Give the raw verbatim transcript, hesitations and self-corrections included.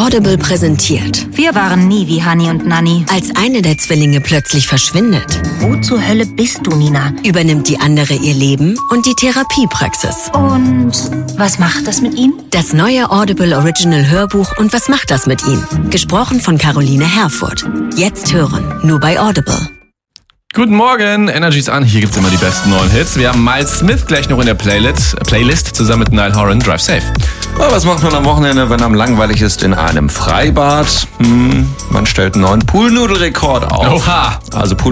Audible präsentiert. Wir waren nie wie Hani und Nanni. Als eine der Zwillinge plötzlich verschwindet, Wo zur Hölle bist du, Nina? übernimmt die andere ihr Leben und die Therapiepraxis. Und was macht das mit ihm? Das neue Audible Original Hörbuch und was macht das mit ihm? Gesprochen von Caroline Herfurth. Jetzt hören, nur bei Audible. Guten Morgen, Energy ist an. Hier gibt's immer die besten neuen Hits. Wir haben Miles Smith gleich noch in der Playlist, Playlist zusammen mit Niall Horan, Drive Safe. Aber was macht man am Wochenende, wenn einem langweilig ist in einem Freibad? Hm, man stellt einen neuen Poolnudelrekord auf. Oha! Also Pool